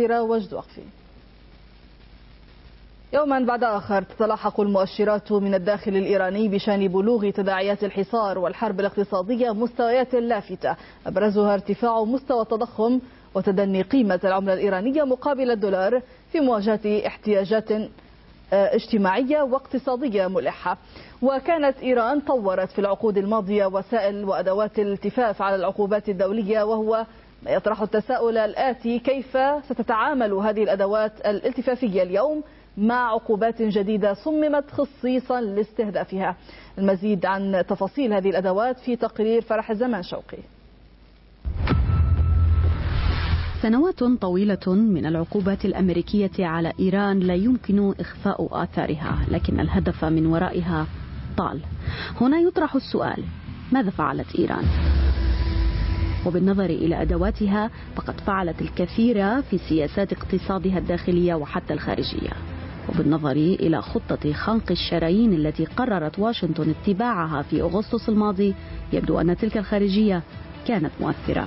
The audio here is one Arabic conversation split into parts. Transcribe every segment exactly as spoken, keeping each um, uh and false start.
وجد وقفي. يوما بعد آخر تتلاحق المؤشرات من الداخل الإيراني بشأن بلوغ تداعيات الحصار والحرب الاقتصادية مستويات لافتة، أبرزها ارتفاع مستوى التضخم وتدني قيمة العملة الإيرانية مقابل الدولار في مواجهة احتياجات اجتماعية واقتصادية ملحة. وكانت إيران طورت في العقود الماضية وسائل وأدوات الالتفاف على العقوبات الدولية، وهو ما يطرح التساؤل الآتي: كيف ستتعامل هذه الأدوات الالتفافية اليوم مع عقوبات جديدة صممت خصيصا لاستهدافها؟ المزيد عن تفاصيل هذه الأدوات في تقرير فرح الزمان شوقي. سنوات طويلة من العقوبات الأمريكية على إيران لا يمكن إخفاء آثارها، لكن الهدف من ورائها طال. هنا يطرح السؤال: ماذا فعلت إيران؟ وبالنظر إلى أدواتها فقد فعلت الكثير في سياسات اقتصادها الداخلية وحتى الخارجية. وبالنظر إلى خطة خنق الشرايين التي قررت واشنطن اتباعها في أغسطس الماضي، يبدو أن تلك الخارجية كانت مؤثرة.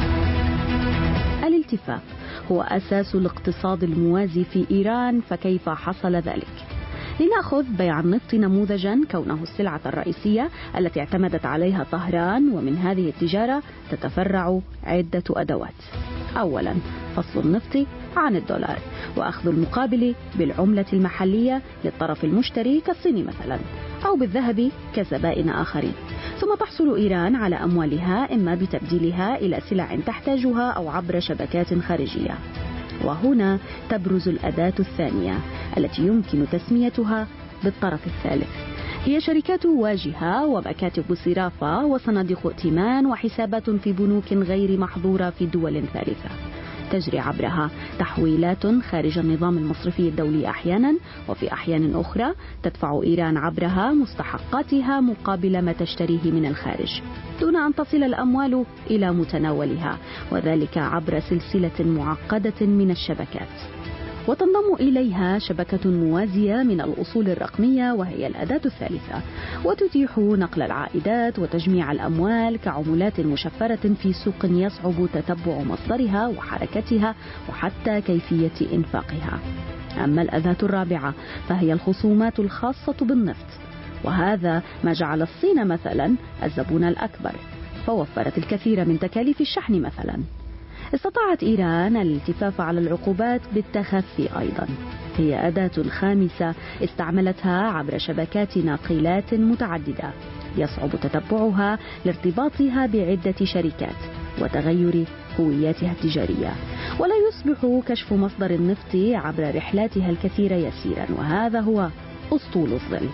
الالتفاف هو أساس الاقتصاد الموازي في إيران، فكيف حصل ذلك؟ لنأخذ بيع النفط نموذجا، كونه السلعة الرئيسية التي اعتمدت عليها طهران، ومن هذه التجارة تتفرع عدة أدوات. أولا، فصل النفط عن الدولار وأخذ المقابل بالعملة المحلية للطرف المشتري كالصين مثلا، أو بالذهب كزبائن آخرين. ثم تحصل إيران على أموالها إما بتبديلها إلى سلع تحتاجها أو عبر شبكات خارجية. وهنا تبرز الأداة الثانية التي يمكن تسميتها بالطرف الثالث، هي شركات واجهة ومكاتب صرافة وصناديق ائتمان وحسابات في بنوك غير محظورة في دول ثالثة، تجري عبرها تحويلات خارج النظام المصرفي الدولي أحيانا، وفي أحيان أخرى تدفع إيران عبرها مستحقاتها مقابل ما تشتريه من الخارج، دون أن تصل الأموال إلى متناولها، وذلك عبر سلسلة معقدة من الشبكات. وتنضم إليها شبكة موازية من الأصول الرقمية وهي الأداة الثالثة، وتتيح نقل العائدات وتجميع الأموال كعملات مشفرة في سوق يصعب تتبع مصدرها وحركتها وحتى كيفية إنفاقها. أما الأداة الرابعة فهي الخصومات الخاصة بالنفط، وهذا ما جعل الصين مثلا الزبون الأكبر، فوفرت الكثير من تكاليف الشحن مثلا. استطاعت إيران الالتفاف على العقوبات بالتخفي أيضا، هي أداة خامسة استعملتها عبر شبكات ناقلات متعددة يصعب تتبعها لارتباطها بعدة شركات وتغير هوياتها التجارية، ولا يصبح كشف مصدر النفط عبر رحلاتها الكثيرة يسيرا، وهذا هو أسطول الظل.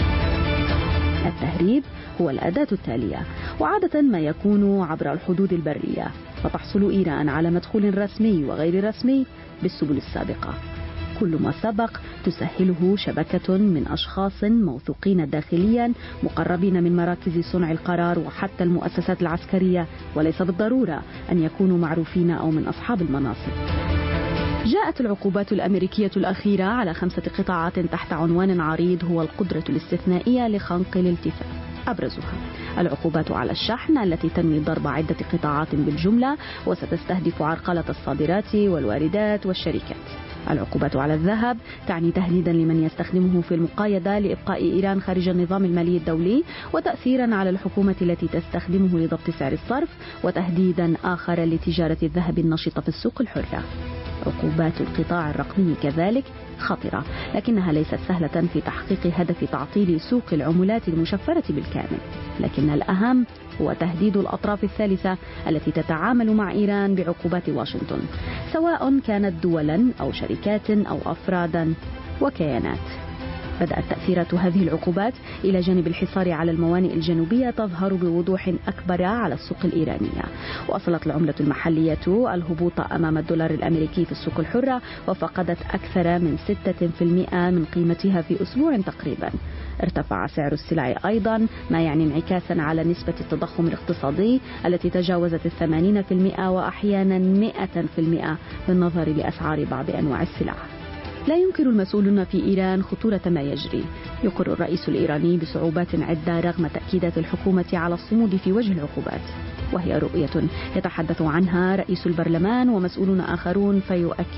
التهريب هو الأداة التالية، وعادة ما يكون عبر الحدود البرية، فتحصل إيران على مدخول رسمي وغير رسمي بالسبل السابقة. كل ما سبق تسهله شبكة من أشخاص موثوقين داخليا مقربين من مراكز صنع القرار وحتى المؤسسات العسكرية، وليس بالضرورة أن يكونوا معروفين أو من أصحاب المناصب. جاءت العقوبات الأمريكية الأخيرة على خمسة قطاعات تحت عنوان عريض هو القدرة الاستثنائية لخنق الالتفاف. أبرزها العقوبات على الشحن التي تنوي ضرب عدة قطاعات بالجملة وستستهدف عرقلة الصادرات والواردات والشركات. العقوبات على الذهب تعني تهديدا لمن يستخدمه في المقايضة لإبقاء إيران خارج النظام المالي الدولي، وتأثيرا على الحكومة التي تستخدمه لضبط سعر الصرف، وتهديدا آخر لتجارة الذهب النشطة في السوق الحرة. عقوبات القطاع الرقمي كذلك خطرة، لكنها ليست سهلة في تحقيق هدف تعطيل سوق العملات المشفرة بالكامل، لكن الأهم هو تهديد الأطراف الثالثة التي تتعامل مع إيران بعقوبات واشنطن، سواء كانت دولا أو شركات أو أفرادا وكيانات. بدأت تأثيرات هذه العقوبات إلى جانب الحصار على الموانئ الجنوبية تظهر بوضوح أكبر على السوق الإيرانية، وأصلت العملة المحلية الهبوط أمام الدولار الأمريكي في السوق الحرة، وفقدت أكثر من ستة بالمئة من قيمتها في أسبوع تقريبا. ارتفع سعر السلع أيضا، ما يعني انعكاسا على نسبة التضخم الاقتصادي التي تجاوزت الثمانين بالمئة وأحيانا مئة بالمئة بالنظر لأسعار بعض أنواع السلع. لا ينكر المسؤولون في إيران خطورة ما يجري. يقر الرئيس الإيراني بصعوبات عدة رغم تأكيدات الحكومة على الصمود في وجه العقوبات، وهي رؤية يتحدث عنها رئيس البرلمان ومسؤولون آخرون فيؤكد